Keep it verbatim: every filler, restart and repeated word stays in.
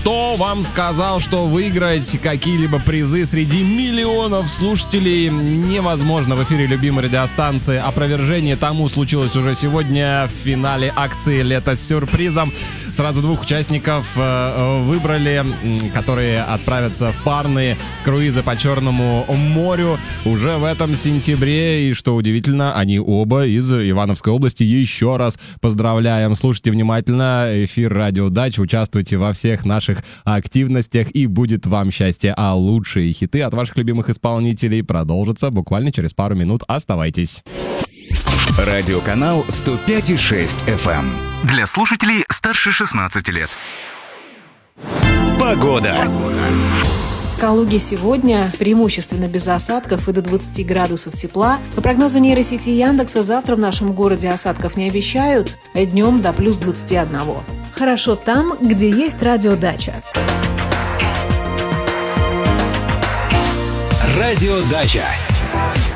Кто вам сказал, что выиграть какие-либо призы среди миллионов слушателей невозможно? В эфире любимой радиостанции. Опровержение тому случилось уже сегодня в финале акции «Лето с сюрпризом». Сразу двух участников выбрали, которые отправятся в парные круизы по Черному морю уже в этом сентябре. И что удивительно, они оба из Ивановской области. Еще раз поздравляем. Слушайте внимательно эфир «Радио Дача», участвуйте во всех наших активностях, и будет вам счастье. А лучшие хиты от ваших любимых исполнителей продолжатся буквально через пару минут. Оставайтесь. Радиоканал сто пять и шесть эф эм. Для слушателей старше шестнадцати лет. Погода. В Калуге сегодня преимущественно без осадков и до двадцати градусов тепла. По прогнозу нейросети Яндекса, завтра в нашем городе осадков не обещают, а днем до плюс двадцати одного. Хорошо там, где есть радиодача. Радиодача.